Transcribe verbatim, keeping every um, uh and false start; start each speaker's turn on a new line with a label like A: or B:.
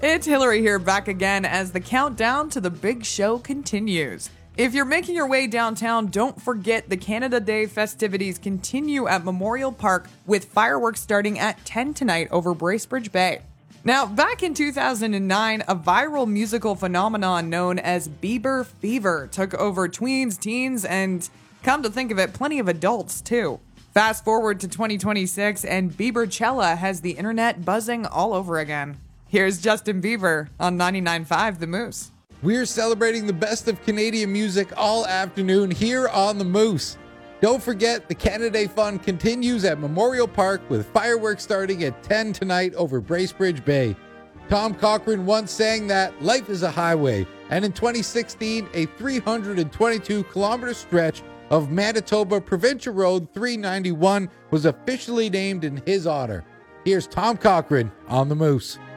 A: It's Hillary here, back again as the countdown to the big show continues. If you're making your way downtown, don't forget the Canada Day festivities continue at Memorial Park with fireworks starting at ten tonight over Bracebridge Bay. Now, back in two thousand nine, a viral musical phenomenon known as Bieber Fever took over tweens, teens, and come to think of it, plenty of adults too. Fast forward to twenty twenty-six, and Biebercella has the internet buzzing all over again. Here's Justin Bieber on ninety-nine point five The Moose.
B: We're celebrating the best of Canadian music all afternoon here on The Moose. Don't forget, the Canada Day fun continues at Memorial Park with fireworks starting at ten tonight over Bracebridge Bay. Tom Cochrane once sang that life is a highway, and in twenty sixteen, a three hundred twenty-two kilometer stretch of Manitoba Provincial Road three ninety-one was officially named in his honor. Here's Tom Cochrane on The Moose.